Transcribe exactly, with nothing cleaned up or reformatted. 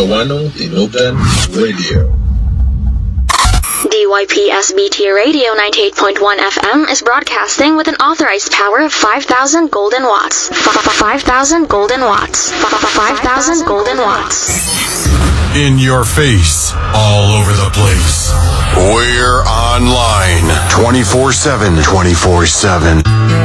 Wano Inugan Radio. D Y P S B T Radio ninety-eight point one F M is broadcasting with an authorized power of five thousand golden watts. five thousand golden watts. five thousand golden watts. In your face, all over the place. We're online twenty-four seven. twenty-four seven.